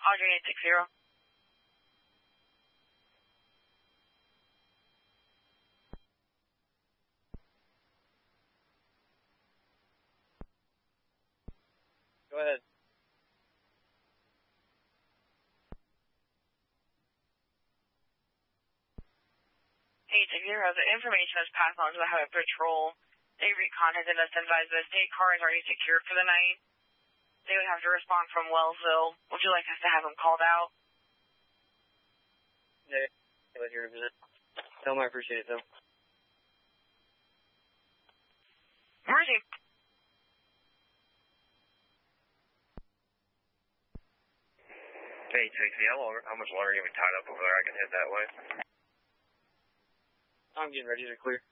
Audrey 860. Go ahead. 860, the information is passed on to the Highway Patrol. They recontacted us and advised the state car is already secured for the night. They would have to respond from Wellsville. Would you like us to have them called out? Yeah, I'll let you visit. Tell them I appreciate it, though. Mercy. Hey, 860, how much longer are you going to be tied up over there? I can head that way. I'm getting ready to clear.